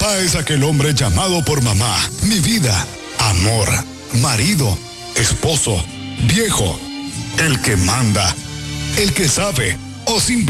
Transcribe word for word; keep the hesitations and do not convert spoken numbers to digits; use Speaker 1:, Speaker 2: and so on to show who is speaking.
Speaker 1: Papá es aquel hombre llamado por mamá, mi vida, amor, marido, esposo, viejo, el que manda, el que sabe o simplemente